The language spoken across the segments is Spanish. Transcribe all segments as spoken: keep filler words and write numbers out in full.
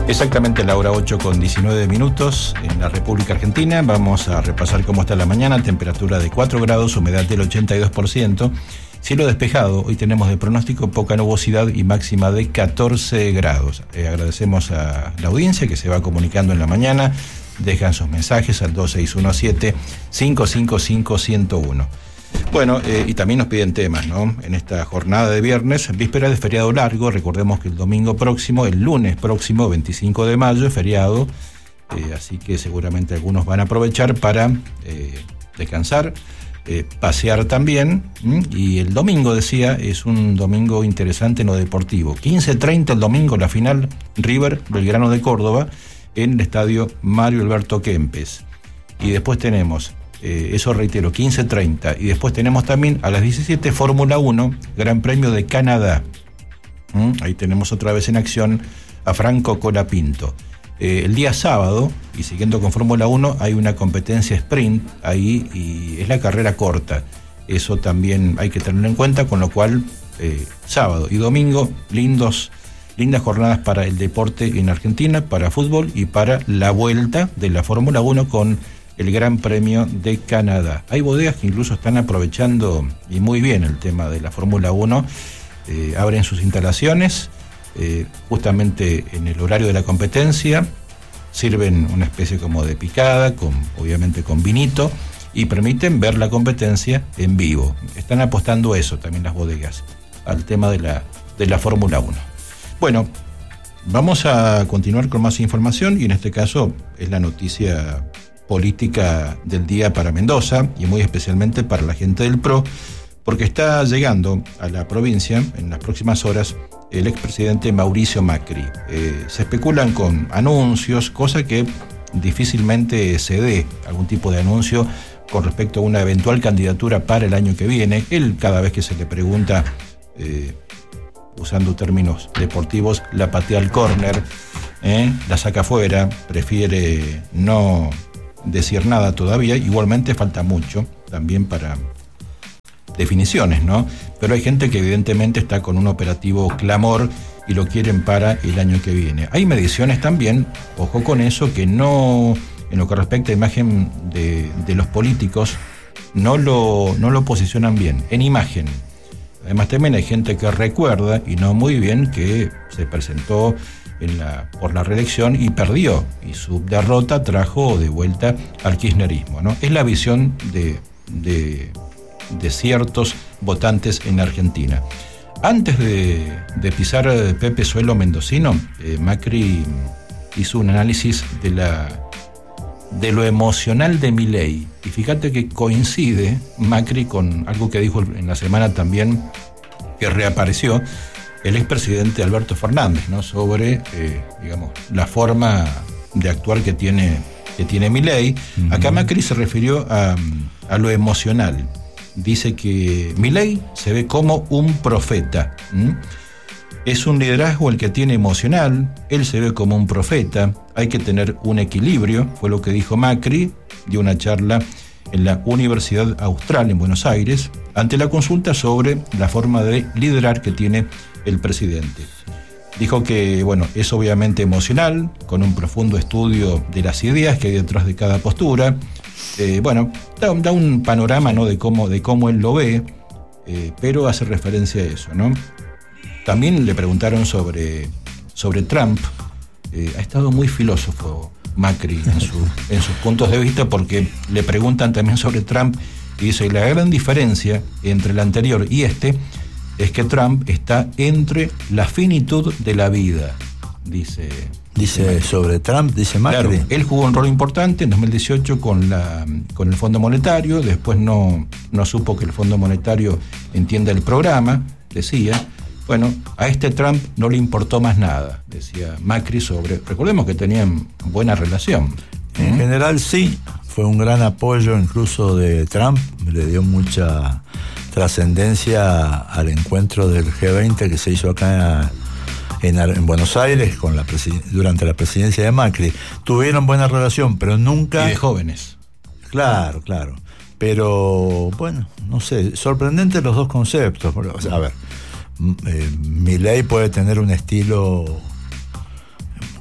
Exactamente la hora ocho con diecinueve minutos en la República Argentina. Vamos a repasar cómo está la mañana. Temperatura de cuatro grados, humedad del ochenta y dos por ciento. Cielo despejado. Hoy tenemos de pronóstico poca nubosidad y máxima de catorce grados. Eh, agradecemos a la audiencia que se va comunicando en la mañana. Dejan sus mensajes al dos seis uno siete, cinco cinco cinco, uno cero uno. Bueno, eh, y también nos piden temas, ¿no? En esta jornada de viernes, víspera de feriado largo, recordemos que el domingo próximo, el lunes próximo, veinticinco de mayo, es feriado, eh, así que seguramente algunos van a aprovechar para eh, descansar, eh, pasear también, ¿m? Y el domingo, decía, es un domingo interesante en lo deportivo. quince treinta el domingo, la final River Belgrano de Córdoba, en el estadio Mario Alberto Kempes. Y después tenemos... Eh, eso reitero, quince treinta. Y después tenemos también a las diecisiete Fórmula uno, Gran Premio de Canadá. ¿Mm? Ahí tenemos otra vez en acción a Franco Colapinto. Eh, el día sábado, y siguiendo con Fórmula uno, hay una competencia sprint ahí y es la carrera corta. Eso también hay que tenerlo en cuenta, con lo cual eh, sábado y domingo, lindos, lindas jornadas para el deporte en Argentina, para fútbol y para la vuelta de la Fórmula uno con el Gran Premio de Canadá. Hay bodegas que incluso están aprovechando, y muy bien, el tema de la Fórmula uno, eh, abren sus instalaciones, eh, justamente en el horario de la competencia, sirven una especie como de picada, con, obviamente con vinito, y permiten ver la competencia en vivo. Están apostando a eso también las bodegas, al tema de la, de la Fórmula uno. Bueno, vamos a continuar con más información, y en este caso es la noticia política del día para Mendoza y muy especialmente para la gente del P R O, porque está llegando a la provincia en las próximas horas el expresidente Mauricio Macri. Eh, se especulan con anuncios, cosa que difícilmente se dé algún tipo de anuncio con respecto a una eventual candidatura para el año que viene. Él, cada vez que se le pregunta, eh, usando términos deportivos, la patea al córner, eh, la saca afuera, prefiere no decir nada todavía. Igualmente falta mucho también para definiciones, ¿no? Pero hay gente que evidentemente está con un operativo clamor y lo quieren para el año que viene. Hay mediciones también, ojo con eso, que no, en lo que respecta a imagen de, de los políticos, no lo, no lo posicionan bien, en imagen. Además también hay gente que recuerda, y no muy bien, que se presentó En la, por la reelección y perdió, y su derrota trajo de vuelta al kirchnerismo, ¿no? Es la visión de, de, de ciertos votantes en Argentina. Antes de, de pisar Pepe Suelo mendocino, eh, Macri hizo un análisis de, la, de lo emocional de Milei, y fíjate que coincide Macri con algo que dijo en la semana también, que reapareció el expresidente Alberto Fernández, ¿no? Sobre, eh, digamos, la forma de actuar que tiene, que tiene Milei. Uh-huh. Acá Macri se refirió a, a lo emocional. Dice que Milei se ve como un profeta. ¿Mm? Es un liderazgo el que tiene emocional, él se ve como un profeta, hay que tener un equilibrio, fue lo que dijo Macri, dio una charla en la Universidad Austral en Buenos Aires, ante la consulta sobre la forma de liderar que tiene el presidente. Dijo que, bueno, es obviamente emocional, con un profundo estudio de las ideas que hay detrás de cada postura. Eh, bueno, da, da un panorama, ¿no?, de cómo, de cómo él lo ve, eh, pero hace referencia a eso, ¿no? También le preguntaron sobre, sobre Trump. Eh, ha estado muy filósofo Macri en, su, en sus puntos de vista, porque le preguntan también sobre Trump y dice: la gran diferencia entre el anterior y este es que Trump está entre la finitud de la vida, dice. Dice sobre Trump, dice Macri. Claro, él jugó un rol importante en dos mil dieciocho con, la, con el Fondo Monetario, después no, no supo que el Fondo Monetario entienda el programa, decía. Bueno, a este Trump no le importó más nada, decía Macri sobre... Recordemos que tenían buena relación. En ¿Mm? general sí, fue un gran apoyo incluso de Trump, le dio mucha trascendencia al encuentro del G veinte que se hizo acá en, en Buenos Aires con la presiden- durante la presidencia de Macri. Tuvieron buena relación, pero nunca... Y de jóvenes. Claro, claro. Pero, bueno, no sé, sorprendente los dos conceptos. O sea, a ver, eh, Milei puede tener un estilo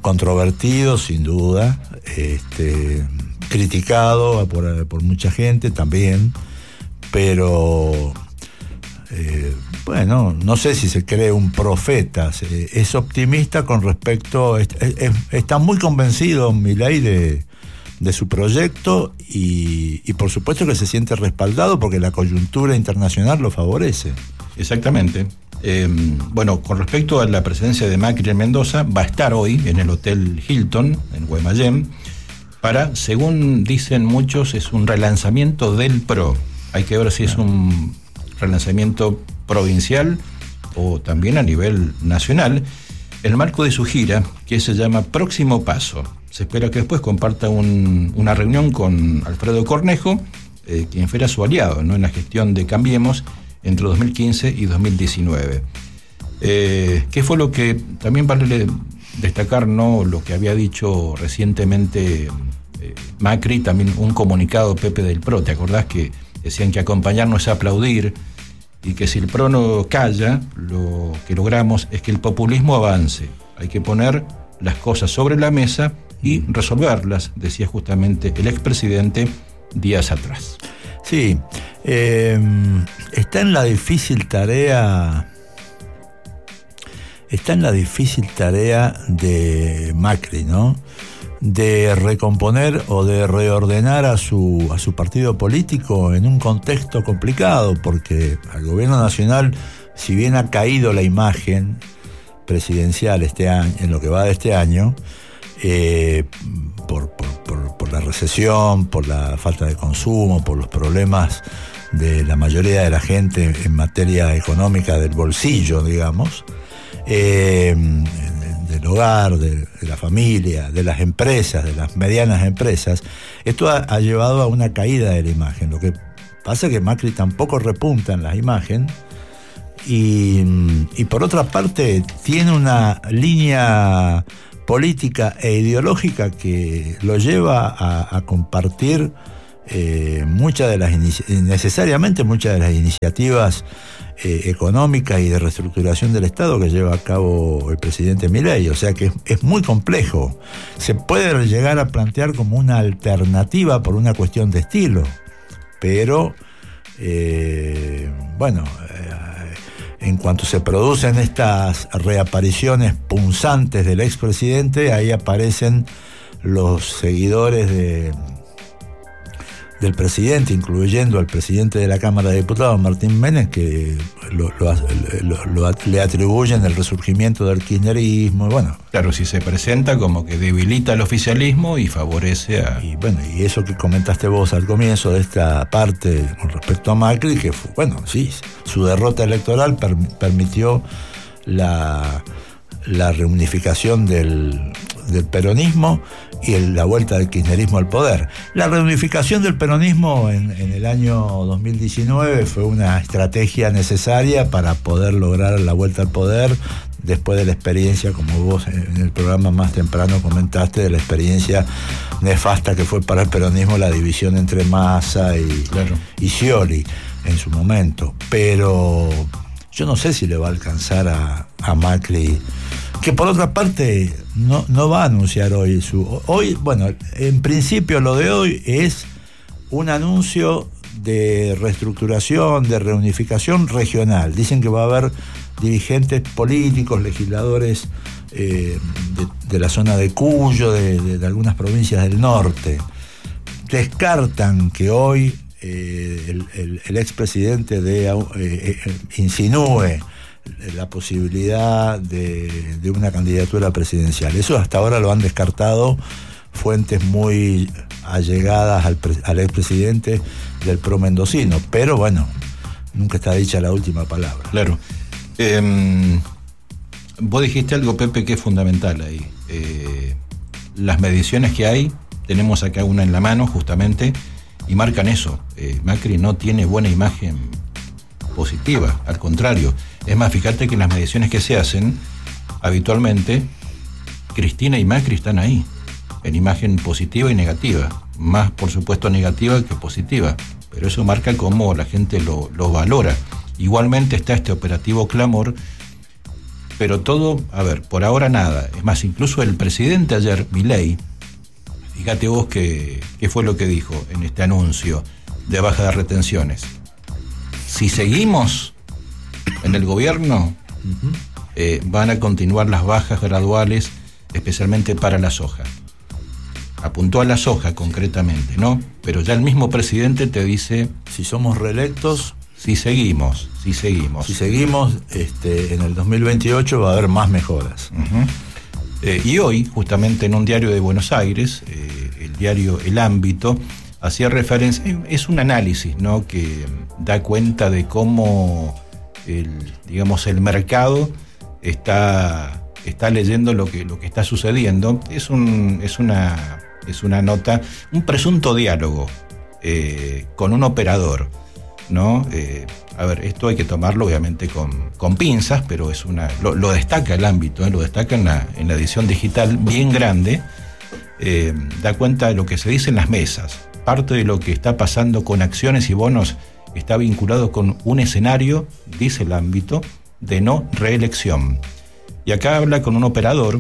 controvertido, sin duda, este, criticado por, por mucha gente también, pero eh, bueno, no sé si se cree un profeta, se, es optimista con respecto, es, es, está muy convencido Milei de, de su proyecto y, y por supuesto que se siente respaldado porque la coyuntura internacional lo favorece. Exactamente. Eh, bueno, con respecto a la presencia de Macri en Mendoza, va a estar hoy en el Hotel Hilton, en Guaymallén, para, según dicen muchos, es un relanzamiento del PRO. Hay que ver si es un relanzamiento provincial o también a nivel nacional, en el marco de su gira, que se llama Próximo Paso. Se espera que después comparta un, una reunión con Alfredo Cornejo, eh, quien fuera su aliado, ¿no?, en la gestión de Cambiemos entre dos mil quince y dos mil diecinueve. Eh, ¿Qué fue lo que también vale destacar, no lo que había dicho recientemente eh, Macri, también un comunicado Pepe del PRO? ¿Te acordás que decían que acompañarnos es aplaudir y que si el PRO no calla, lo que logramos es que el populismo avance? Hay que poner las cosas sobre la mesa y resolverlas, decía justamente el expresidente días atrás. Sí, eh, está en la difícil tarea, está en la difícil tarea de Macri, ¿no?, de recomponer o de reordenar a su, a su partido político en un contexto complicado, porque al gobierno nacional, si bien ha caído la imagen presidencial este año, en lo que va de este año, eh, por, por, por, por la recesión, por la falta de consumo, por los problemas de la mayoría de la gente en materia económica del bolsillo, digamos, eh, del hogar, de, de la familia, de las empresas, de las medianas empresas, esto ha, ha llevado a una caída de la imagen. Lo que pasa es que Macri tampoco repunta en la imagen y, y por otra parte tiene una línea política e ideológica que lo lleva a, a compartir eh, muchas de las necesariamente muchas de las iniciativas eh, económicas y de reestructuración del Estado que lleva a cabo el presidente Milei. O sea que es, es muy complejo. Se puede llegar a plantear como una alternativa por una cuestión de estilo, pero eh, bueno, eh, en cuanto se producen estas reapariciones punzantes del expresidente, ahí aparecen los seguidores de, del presidente, incluyendo al presidente de la Cámara de Diputados, Martín Menem, que lo, lo, lo, lo, le atribuyen el resurgimiento del kirchnerismo. Bueno, claro, si se presenta como que debilita el oficialismo y favorece a... Y bueno, y eso que comentaste vos al comienzo de esta parte con respecto a Macri, que fue, bueno, sí, su derrota electoral per, permitió la, la reunificación del, del peronismo y el, la vuelta del kirchnerismo al poder. La reunificación del peronismo en, en el año dos mil diecinueve fue una estrategia necesaria para poder lograr la vuelta al poder, después de la experiencia, como vos en el programa más temprano comentaste, de la experiencia nefasta que fue para el peronismo la división entre Massa y, claro. y Scioli en su momento. Pero yo no sé si le va a alcanzar a, a Macri, que por otra parte no, no va a anunciar hoy su... Hoy, bueno, en principio lo de hoy es un anuncio de reestructuración, de reunificación regional. Dicen que va a haber dirigentes políticos, legisladores eh, de, de la zona de Cuyo, de, de, de algunas provincias del norte. Descartan que hoy eh, el, el, el expresidente de, eh, eh, insinúe la posibilidad de, de una candidatura presidencial. Eso hasta ahora lo han descartado fuentes muy allegadas al, al expresidente del PRO mendocino, pero bueno, nunca está dicha la última palabra. Claro. Eh, vos dijiste algo, Pepe, que es fundamental ahí. Eh, las mediciones que hay, tenemos acá una en la mano justamente, y marcan eso. Eh, Macri no tiene buena imagen positiva, al contrario. Es más, fíjate que en las mediciones que se hacen, habitualmente, Cristina y Macri están ahí, en imagen positiva y negativa. Más, por supuesto, negativa que positiva. Pero eso marca cómo la gente lo, lo valora. Igualmente está este operativo Clamor, pero todo, a ver, por ahora nada. Es más, incluso el presidente ayer, Milei, fíjate vos qué, qué fue lo que dijo en este anuncio de baja de retenciones. Si seguimos en el gobierno, uh-huh. eh, van a continuar las bajas graduales, especialmente para la soja. Apuntó a la soja concretamente, ¿no? Pero ya el mismo presidente te dice... Si somos reelectos... Si seguimos, si seguimos. Si seguimos, este, en el dos mil veintiocho va a haber más mejoras. Uh-huh. Eh, y hoy, justamente en un diario de Buenos Aires, eh, el diario El Ámbito, hacía referencia, es un análisis, ¿no?, que da cuenta de cómo el, digamos, el mercado está, está leyendo lo que, lo que está sucediendo. Es un, es una, es una nota, un presunto diálogo eh, con un operador, ¿no? Eh, a ver, esto hay que tomarlo obviamente con, con pinzas, pero es una, lo, lo destaca El Ámbito, ¿eh? Lo destaca en la, en la edición digital bien grande, eh, da cuenta de lo que se dice en las mesas. Parte de lo que está pasando con acciones y bonos está vinculado con un escenario, dice El Ámbito, de no reelección. Y acá habla con un operador,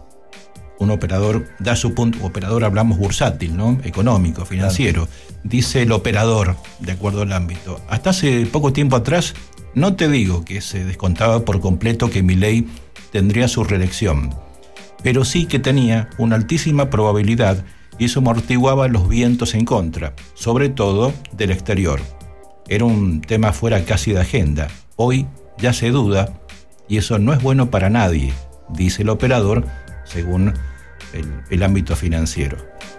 un operador, da su punto, operador hablamos bursátil, ¿no? Económico, financiero. Claro. Dice el operador, de acuerdo al Ámbito. Hasta hace poco tiempo atrás, no te digo que se descontaba por completo que Milei tendría su reelección, pero sí que tenía una altísima probabilidad y eso amortiguaba los vientos en contra, sobre todo del exterior. Era un tema fuera casi de agenda. Hoy ya se duda y eso no es bueno para nadie, dice el operador, según el, el Ámbito financiero.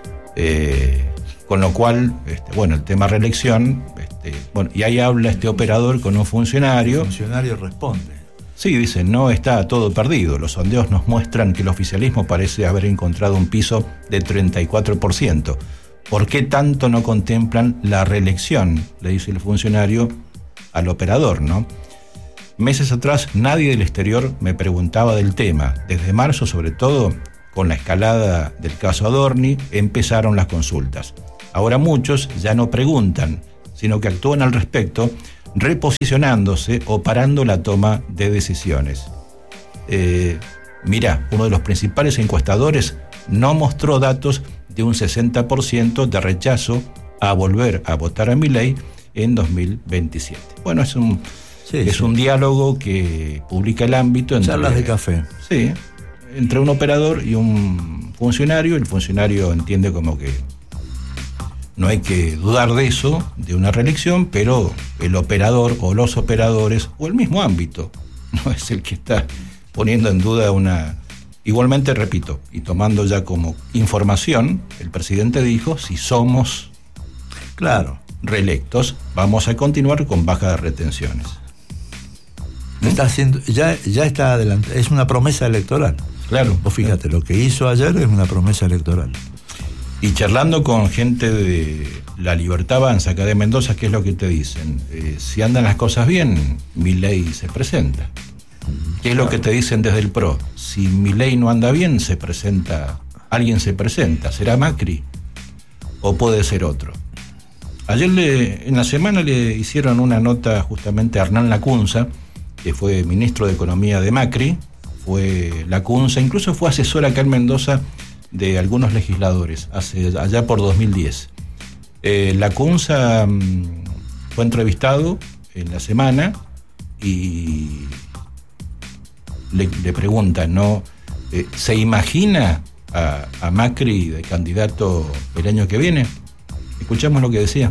Eh, con lo cual, este, bueno, el tema reelección, este, bueno, y ahí habla este operador con un funcionario. El funcionario responde. Sí, dicen, no está todo perdido. Los sondeos nos muestran que el oficialismo parece haber encontrado un piso de treinta y cuatro por ciento. ¿Por qué tanto no contemplan la reelección?, le dice el funcionario al operador, ¿no? Meses atrás nadie del exterior me preguntaba del tema. Desde marzo, sobre todo, con la escalada del caso Adorni, empezaron las consultas. Ahora muchos ya no preguntan, sino que actúan al respecto, reposicionándose o parando la toma de decisiones. Eh, mirá, uno de los principales encuestadores no mostró datos de un sesenta por ciento de rechazo a volver a votar a Milei en dos mil veintisiete. Bueno, es un, sí, es sí. un diálogo que publica El Ámbito. Entre, charlas de café. Sí, entre un operador y un funcionario. El funcionario entiende como que no hay que dudar de eso, de una reelección, pero el operador o los operadores o el mismo Ámbito no es el que está poniendo en duda una... Igualmente, repito, y tomando ya como información, el presidente dijo, si somos, claro, reelectos, vamos a continuar con baja de retenciones. Está haciendo, ya, ya está adelante, es una promesa electoral. Claro. Vos fíjate, lo que hizo ayer es una promesa electoral. Y charlando con gente de La Libertad Avanza, acá de Mendoza, ¿qué es lo que te dicen? Eh, si andan las cosas bien, Milei se presenta. ¿Qué es lo que te dicen desde el PRO? Si Milei no anda bien, se presenta, alguien se presenta. ¿Será Macri? ¿O puede ser otro? Ayer le, en la semana le hicieron una nota justamente a Hernán Lacunza, que fue ministro de Economía de Macri. Fue Lacunza, incluso fue asesor acá en Mendoza de algunos legisladores, hace, allá por dos mil diez. Eh, Lacunza mmm, fue entrevistado en la semana y le, le preguntan, ¿no? Eh, ¿Se imagina a, a Macri de candidato el año que viene? Escuchamos lo que decía.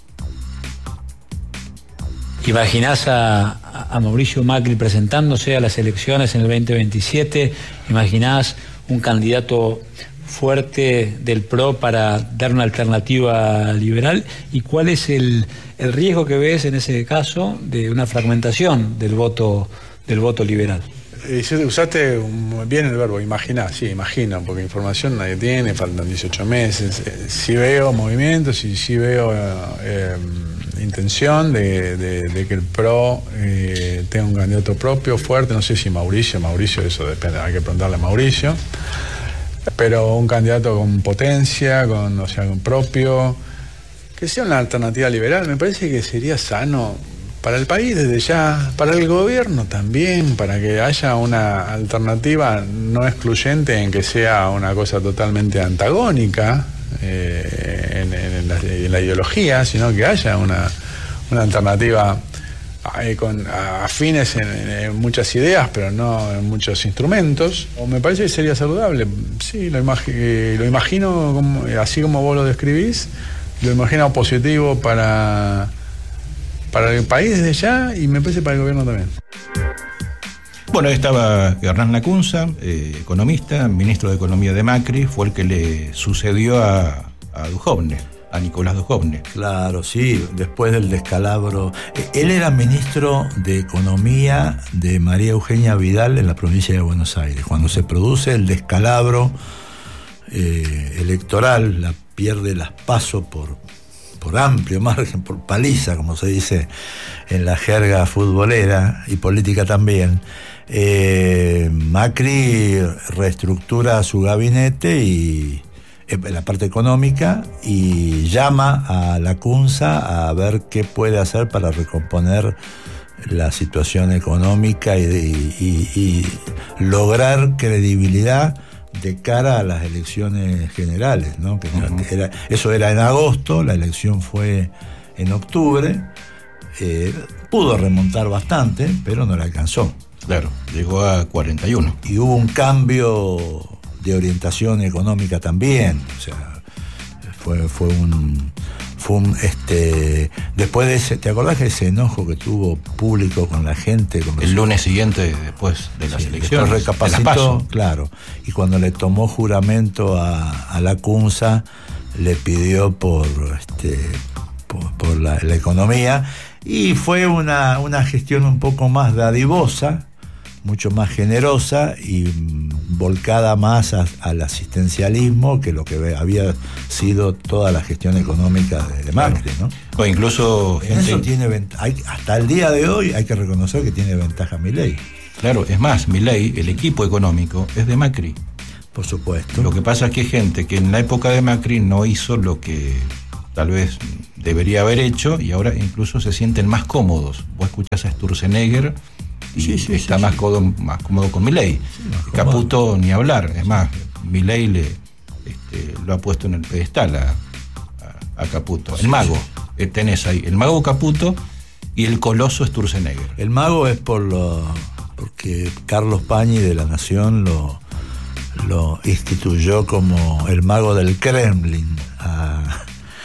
¿Imaginás a, a Mauricio Macri presentándose a las elecciones en el veinte veintisiete? ¿Imaginás un candidato fuerte del PRO para dar una alternativa liberal? ¿Y cuál es el, el riesgo que ves en ese caso de una fragmentación del voto, del voto liberal? Usaste bien el verbo, imaginar, sí, imagino, porque información nadie tiene, faltan dieciocho meses. Sí veo movimientos y sí veo eh, intención de, de, de que el PRO eh, tenga un candidato propio, fuerte. No sé si Mauricio, Mauricio, eso depende, hay que preguntarle a Mauricio. Pero un candidato con potencia, con, o sea, con propio, que sea una alternativa liberal. Me parece que sería sano para el país desde ya, para el gobierno también, para que haya una alternativa no excluyente en que sea una cosa totalmente antagónica eh, en, en, la, en la ideología, sino que haya una, una alternativa eh, con afines en, en muchas ideas, pero no en muchos instrumentos. O me parece que sería saludable. Sí, lo, imagi- lo imagino como, así como vos lo describís, lo imagino positivo para... para el país desde ya y me parece para el gobierno también. Bueno, ahí estaba Hernán Lacunza, eh, economista, ministro de Economía de Macri, fue el que le sucedió a, a Duhovne, a Nicolás Duhovne. Claro, sí, después del descalabro. Él era ministro de Economía de María Eugenia Vidal en la provincia de Buenos Aires. Cuando se produce el descalabro eh, electoral, la pierde las PASO por... por amplio margen, por paliza, como se dice en la jerga futbolera y política también, eh, Macri reestructura su gabinete y eh, la parte económica y llama a Lacunza a ver qué puede hacer para recomponer la situación económica y, y, y, y lograr credibilidad de cara a las elecciones generales, ¿no? Que uh-huh. era, eso era en agosto, la elección fue en octubre, eh, pudo remontar bastante, pero no le alcanzó. Claro, llegó a cuarenta y uno. Y hubo un cambio de orientación económica también, o sea, fue, fue un... Fue un, este, después de ese, ¿te acordás de ese enojo que tuvo público con la gente? Con el lunes siguiente, después de las sí, elecciones. Recapacitó, claro. Y cuando le tomó juramento a, a Lacunza, le pidió por, este, por, por la, la economía. Y fue una, una gestión un poco más dadivosa, mucho más generosa y volcada más a, al asistencialismo que lo que había sido toda la gestión económica de, de Macri, ¿no? O incluso en gente... eso tiene vent- hay, hasta el día de hoy hay que reconocer que tiene ventaja Milei. Claro, es más, Milei, el equipo económico es de Macri. Por supuesto. Lo que pasa es que hay gente que en la época de Macri no hizo lo que tal vez debería haber hecho y ahora incluso se sienten más cómodos. Vos escuchás a Sturzenegger y sí, sí, está sí, más, sí. Codo, más cómodo con Milei. Sí, Caputo ni hablar, es más, Milei le este, lo ha puesto en el pedestal a, a, a Caputo. El mago, sí. Tenés ahí el mago Caputo y el coloso Sturzenegger. El mago es por lo porque Carlos Pañi de La Nación lo, lo instituyó como el mago del Kremlin, a,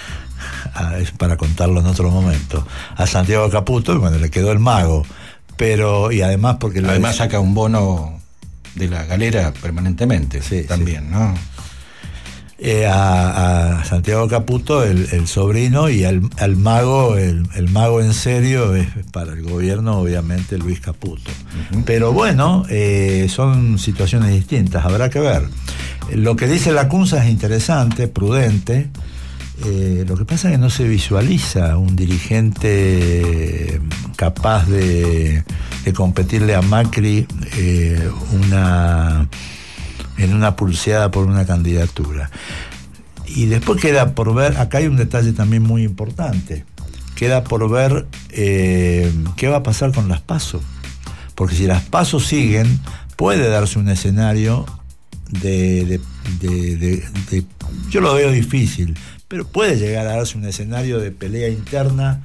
a, es para contarlo en otro momento, a Santiago Caputo, y bueno, le quedó el mago. Pero, y además porque... Además lo... saca un bono de la galera permanentemente, sí, también, sí. ¿no? Eh, a, a Santiago Caputo, el, el sobrino, y al, al mago, el, el mago en serio es para el gobierno, obviamente, Luis Caputo. Uh-huh. Pero bueno, eh, son situaciones distintas, habrá que ver. Lo que dice Lacunza es interesante, prudente. Eh, lo que pasa es que no se visualiza un dirigente capaz de, de competirle a Macri eh, una, en una pulseada por una candidatura. Y después queda por ver, acá hay un detalle también muy importante, queda por ver eh, qué va a pasar con las PASO. Porque si las PASO siguen, puede darse un escenario de, de, de, de, de yo lo veo difícil, pero puede llegar a darse un escenario de pelea interna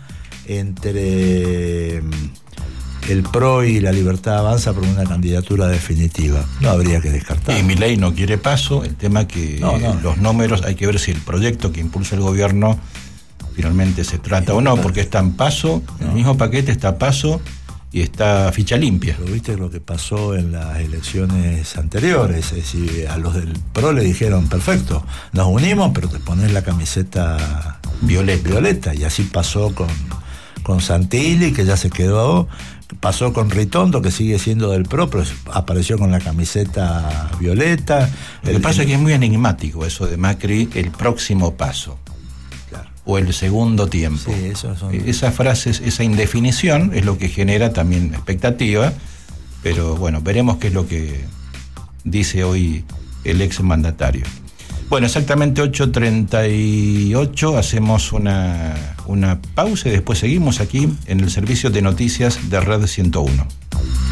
entre el P R O y la Libertad Avanza por una candidatura definitiva. No habría que descartar. Y Milei no quiere PASO, el tema que no, no, los números, hay que ver si el proyecto que impulsa el gobierno finalmente se trata o no, porque está en PASO, en el mismo paquete está PASO y está ficha limpia. Pero viste lo que pasó en las elecciones anteriores, es decir, a los del P R O le dijeron, perfecto, nos unimos, pero te pones la camiseta violeta. violeta, y así pasó con, con Santilli, que ya se quedó, pasó con Ritondo, que sigue siendo del P R O, pero apareció con la camiseta violeta. Lo que el, pasa el, es que es muy enigmático eso de Macri, el próximo paso. O el segundo tiempo. Sí, eso son... Esas frases, esa indefinición es lo que genera también expectativa, pero bueno, veremos qué es lo que dice hoy el ex mandatario. Bueno, exactamente ocho treinta y ocho, hacemos una, una pausa y después seguimos aquí en el servicio de noticias de Red ciento uno.